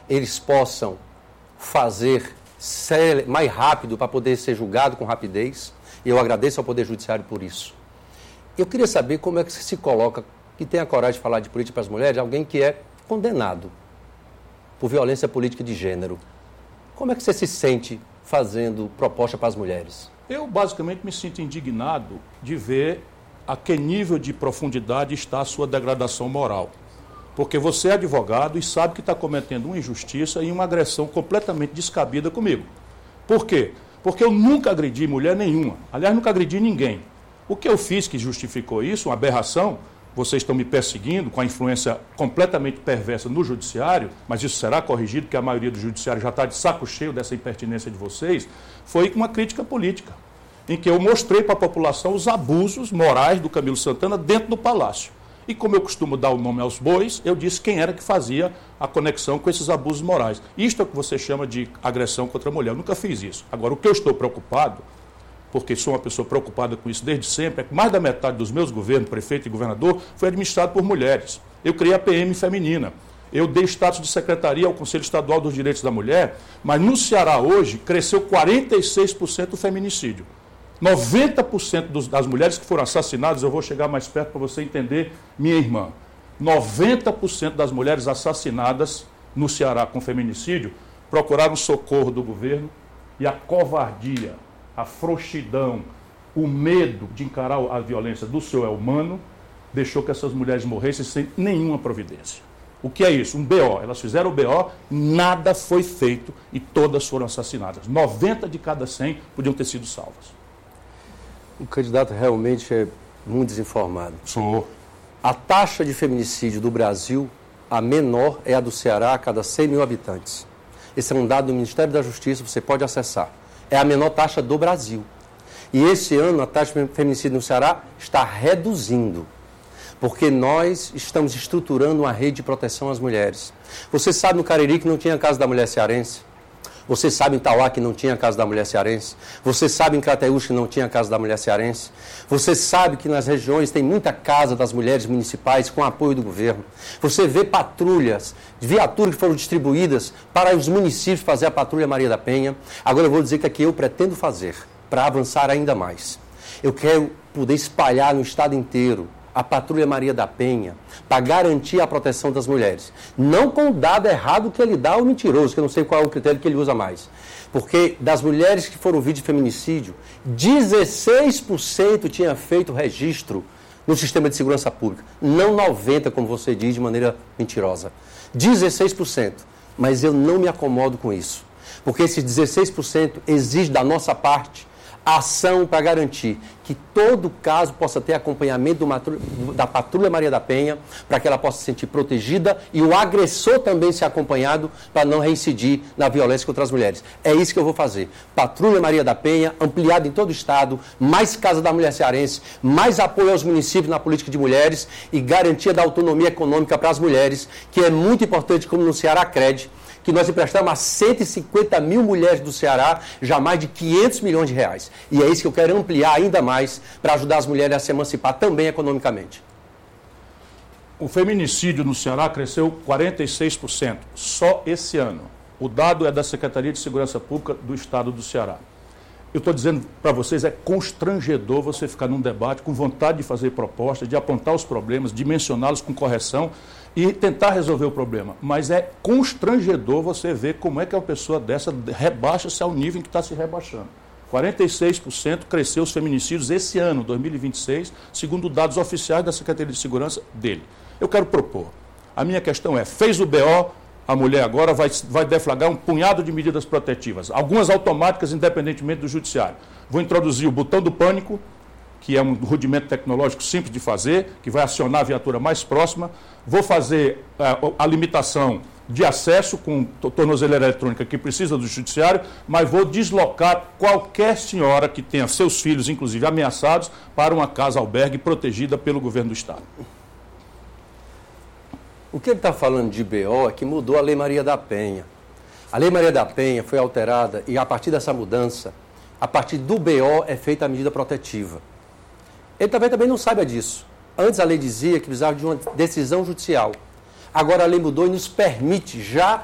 eles possam fazer mais rápido para poder ser julgado com rapidez. E eu agradeço ao Poder Judiciário por isso. Eu queria saber como é que se coloca, que tem a coragem de falar de política para as mulheres, alguém que é condenado por violência política de gênero. Como é que você se sente fazendo proposta para as mulheres? Eu, basicamente, me sinto indignado de ver a que nível de profundidade está a sua degradação moral. Porque você é advogado e sabe que está cometendo uma injustiça e uma agressão completamente descabida comigo. Por quê? Porque eu nunca agredi mulher nenhuma. Aliás, nunca agredi ninguém. O que eu fiz que justificou isso, uma aberração, vocês estão me perseguindo com a influência completamente perversa no judiciário, mas isso será corrigido, porque a maioria do judiciário já está de saco cheio dessa impertinência de vocês, foi uma crítica política, em que eu mostrei para a população os abusos morais do Camilo Santana dentro do Palácio. E como eu costumo dar o nome aos bois, eu disse quem era que fazia a conexão com esses abusos morais. Isto é o que você chama de agressão contra a mulher. Eu nunca fiz isso. Agora, o que eu estou preocupado, porque sou uma pessoa preocupada com isso desde sempre, é que mais da metade dos meus governos, prefeito e governador, foi administrado por mulheres. Eu criei a PM feminina. Eu dei status de secretaria ao Conselho Estadual dos Direitos da Mulher, mas no Ceará hoje cresceu 46% o feminicídio. 90% das mulheres que foram assassinadas, eu vou chegar mais perto para você entender, minha irmã, 90% das mulheres assassinadas no Ceará com feminicídio procuraram socorro do governo e a covardia, a frouxidão, o medo de encarar a violência do seu humano deixou que essas mulheres morressem sem nenhuma providência. O que é isso? Um BO. Elas fizeram o BO, nada foi feito e todas foram assassinadas. 90 de cada 100 podiam ter sido salvas. O candidato realmente é muito desinformado. Sou. A taxa de feminicídio do Brasil, a menor, é a do Ceará a cada 100 mil habitantes. Esse é um dado do Ministério da Justiça, você pode acessar. É a menor taxa do Brasil. E esse ano a taxa de feminicídio no Ceará está reduzindo, porque nós estamos estruturando uma rede de proteção às mulheres. Você sabe no Cariri que não tinha Casa da Mulher Cearense? Você sabe em Tauá que não tinha Casa da Mulher Cearense? Você sabe em Crateús que não tinha Casa da Mulher Cearense? Você sabe que nas regiões tem muita Casa das Mulheres Municipais com apoio do governo? Você vê patrulhas, viaturas que foram distribuídas para os municípios fazer a Patrulha Maria da Penha. Agora eu vou dizer que aqui eu pretendo fazer, para avançar ainda mais. Eu quero poder espalhar no estado inteiro a Patrulha Maria da Penha, para garantir a proteção das mulheres. Não com o dado errado que ele dá ao mentiroso, que eu não sei qual é o critério que ele usa mais. Porque das mulheres que foram vítimas de feminicídio, 16% tinha feito registro no sistema de segurança pública. Não 90%, como você diz, de maneira mentirosa. 16%. Mas eu não me acomodo com isso. Porque esses 16% exige da nossa parte ação para garantir que todo caso possa ter acompanhamento da Patrulha Maria da Penha, para que ela possa se sentir protegida e o agressor também ser acompanhado para não reincidir na violência contra as mulheres. É isso que eu vou fazer. Patrulha Maria da Penha, ampliada em todo o estado, mais Casa da Mulher Cearense, mais apoio aos municípios na política de mulheres e garantia da autonomia econômica para as mulheres, que é muito importante, como no Ceará Cred, que nós emprestamos a 150 mil mulheres do Ceará já mais de 500 milhões de reais. E é isso que eu quero ampliar ainda mais para ajudar as mulheres a se emancipar também economicamente. O feminicídio no Ceará cresceu 46%, só esse ano. O dado é da Secretaria de Segurança Pública do Estado do Ceará. Eu estou dizendo para vocês, é constrangedor você ficar num debate com vontade de fazer propostas, de apontar os problemas, de mencioná-los com correção e tentar resolver o problema. Mas é constrangedor você ver como é que uma pessoa dessa rebaixa-se ao nível em que está se rebaixando. 46% cresceu os feminicídios esse ano, 2026, segundo dados oficiais da Secretaria de Segurança dele. Eu quero propor. A minha questão é, fez o BO, a mulher agora vai deflagrar um punhado de medidas protetivas, algumas automáticas, independentemente do judiciário. Vou introduzir o botão do pânico, que é um rudimento tecnológico simples de fazer, que vai acionar a viatura mais próxima. Vou fazer a limitação de acesso com tornozeleira eletrônica que precisa do judiciário, mas vou deslocar qualquer senhora que tenha seus filhos, inclusive ameaçados, para uma casa-albergue protegida pelo governo do Estado. O que ele está falando de BO é que mudou a Lei Maria da Penha. A Lei Maria da Penha foi alterada e, a partir dessa mudança, a partir do BO é feita a medida protetiva. Ele também não sabe disso. Antes a lei dizia que precisava de uma decisão judicial. Agora a lei mudou e nos permite já